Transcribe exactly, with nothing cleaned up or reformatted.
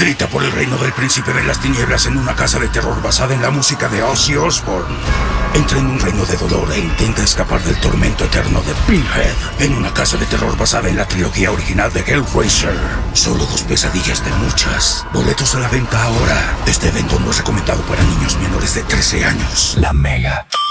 Grita por el reino del príncipe de las tinieblas en una casa de terror basada en la música de Ozzy Osbourne. Entra en un reino de dolor e intenta escapar del tormento eterno de Pinhead en una casa de terror basada en la trilogía original de Hellraiser. Solo dos pesadillas de muchas. Boletos a la venta ahora. Este evento no es recomendado para niños menores de trece años. La Mega.